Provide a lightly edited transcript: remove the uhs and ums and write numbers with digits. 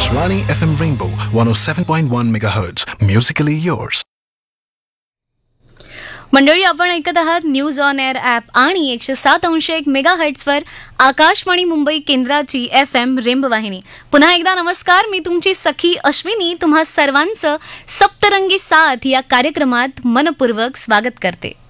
Akashvani FM Rainbow 107.1 MHz. Musically yours. मंडळी, आपण ऐकत आहात न्यूज ऑन एअर ॲप आणि 107.1 मेगाहर्ट्झवर आकाशवाणी मुंबई केंद्राची FM रेंबो वाहिनी. पुन्हा एकदा नमस्कार. मी तुमची सखी अश्विनी तुम्हा सर्वांचं सप्तरंगी साथ या कार्यक्रमात मनपूर्वक स्वागत करते.